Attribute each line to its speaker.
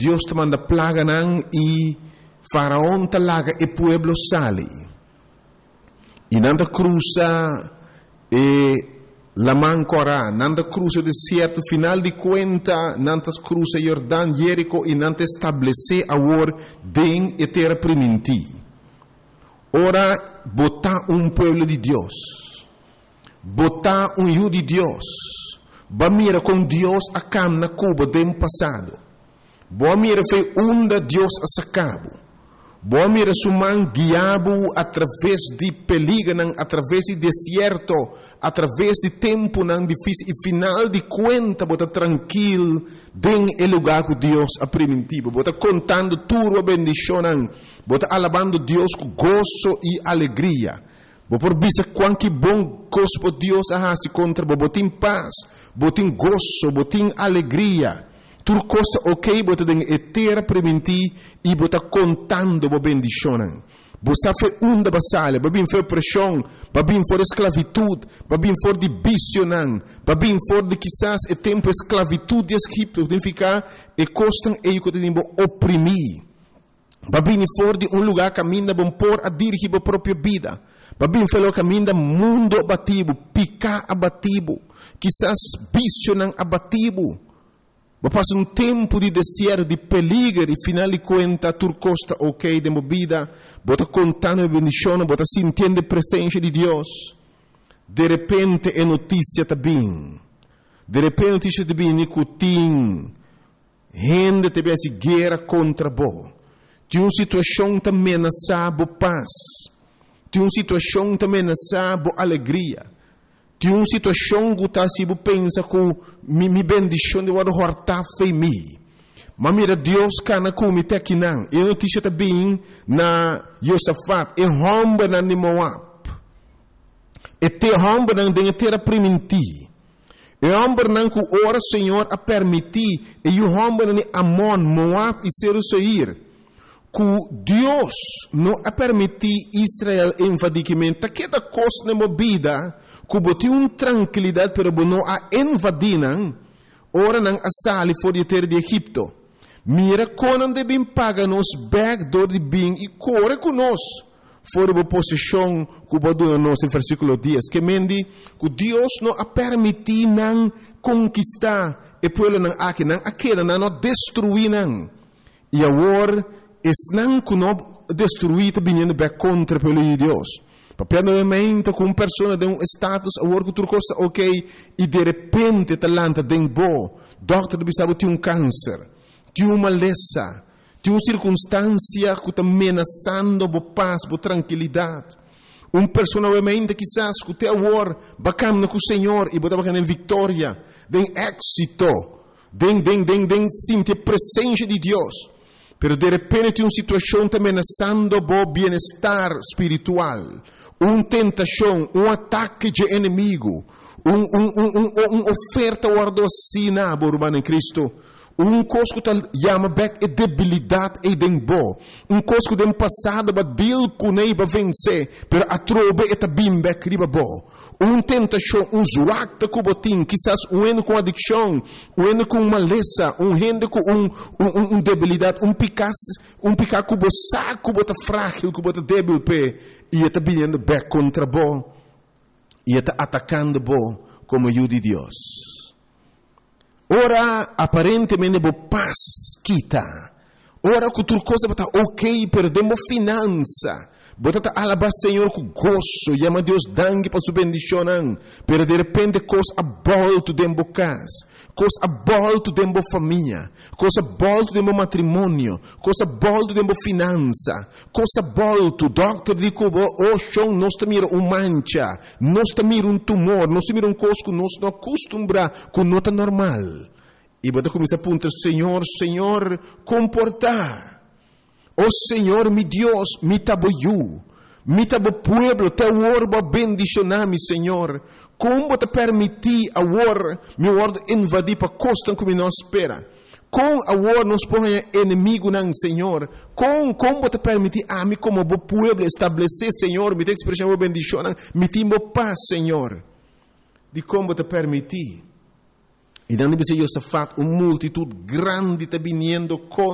Speaker 1: Dios te manda plaga nan y Faraón te laga e pueblo sale. Y nanda cruza la mancora, nanda cruza el desierto, final de cuenta, nantas cruza Jordán, Jerico y nanta establece ahora den e terra primiti. Ora botar pueblo de Dios, botar hijo de Dios, va mira con Dios a cam na Cuba den passado, va mira fe unda Dios a sacabo. Boa mira suman guiabo através de peligro, através de deserto, através de tempo não difícil e final de conta bota tranquilo den el lugar que Deus a primitivo, bota contando tudo a bendição, bota alabando Deus com gozo e alegria. Bo por bisa quanto bom gozo Deus a se contra bo botin paz, botin gozo, botin alegria. Tudo costa ok, bota den etera preventi e bota contando bo bendicionan. Bo safe unda basale, babin for pressão, babin for esclavitud, babin for de bicionan, babin for de quizás e tempo esclavitud de Egipto, significa e costan e que tem bo oprimir. Babin for de lugar caminha bom por a dirigir bo própria vida. Babin for caminha mundo abativo, picar abativo, quizás bicionan abativo. Passa tempo de deserto, de peligro, e final de conta, tu costa ok de vida, bota contando a bendição, bota sentindo a presença de Deus. De repente é notícia também. De repente notícia também, nicotim. Gente também se guerra contra bo. Tem uma situação também ameaçar bo paz. Tem uma situação também ameaçar bo alegria. Tem uma situação que está se pensa que me bendição de wado horta fe mi. Mas mira Deus cana com me te aqui não. E notícia também na Josafat, e romba na Moab. E te romba na den terra primiti. E romba na que ora Senhor a permitir e o romba na Amon, Moab e Seir. Que Deus não a permitir Israel invadimento, que da coisa na vida, que botou tranquilidade, pero não a invadiram, ora não a sali fora de terra de Egipto. Mira quando devem pagar nos backdoor de bem e corre conosco, fora da posição que botou no nosso versículo 10, que mendi que Deus não a permitir não conquistar e pelo não aqui não aquela não destruir não. E agora não que não destruir vindo bem contra pelo de Deus. Papel novamente com uma pessoa de status agora que tu costa ok e de repente talanta den bo, doctor de bisabo tem câncer, tem uma maleza, tem uma circunstância que está ameaçando bo paz, bo tranquilidade. Uma pessoa novamente quizás que te agora bacana com o Senhor e botar bacana em vitória, den éxito, den sentir a presença de Deus. Pero de repente uma situação está ameaçando o bem-estar espiritual, uma tentação, ataque de inimigo, uma oferta guardocina, irmão em Cristo, coisa que chama back debilidade e dembo, coisa que no passado ba deal com ele ba vencer, pero a trobe eta bim back riba bo. Tentação, zuacta com botim, quizás com adicção, com maleza, gente com debilidade, picar com bo saco, bota frágil, com bota débil pe, e eta vindo back contra bo, e eta atacando bo como ajuda de Deus. Ora, aparentemente, bo paz quita. Ora, que outra coisa está ok, perdemos finança. Bota alabar Senhor com gozo, chama Deus dangue para sua bendição, pero de repente coisa abolto dentro casa, coisa abolto dentro família, coisa abolto dentro matrimônio, coisa abolto dentro finança, coisa abolto, doctor diz que o chão nós mira mancha, nós mira tumor, nós mira coisa que nós não acostumbra com nota normal. E bota começa a apontar, Senhor, comportar. Oh Senhor, mi Deus, mi taboyu, mi tabo pueblo, te orba bendicionar-me, Senhor. Como te permitir agora, mi word invadir para costa como nós espera. Com agora nos põe inimigo não, Senhor. Como te permitir a mim como bo pueblo estabelecer, Senhor, me te expressão bo bendicionar, me timbo paz, Senhor. De como te permitir. E não deve ser Josafat, uma multitud grande te viniendo com